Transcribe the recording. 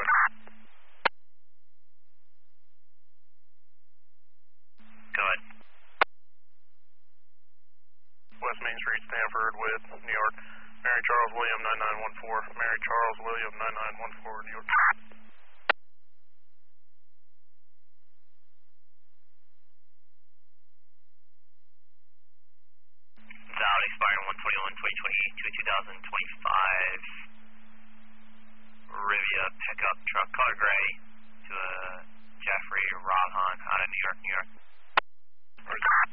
Go ahead. West Main Street, Stanford with New York. Mary Charles William 9914. Mary Charles William 9914, New York. Valid expiring 121-2028 to 2025. Rivia pickup truck, color gray, to a Jeffrey Rohan out of New York, New York.